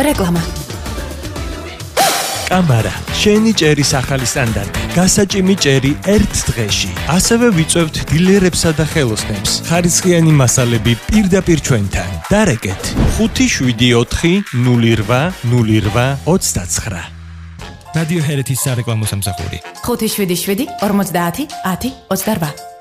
რეკლამა. კამარა, შენი ჭერის ახალი სტანდარტი. გასაჭიმი ჭერი ერთ დღეში. ასევე ვიწევთ დილერებსა და ხელოსნებს. ხარისხიანი მასალები პირდაპირ ჩვენთან. დარეკეთ 574080829. რადიო ჰერეთის სარეკლამო სამსახური. 577 50 10 28.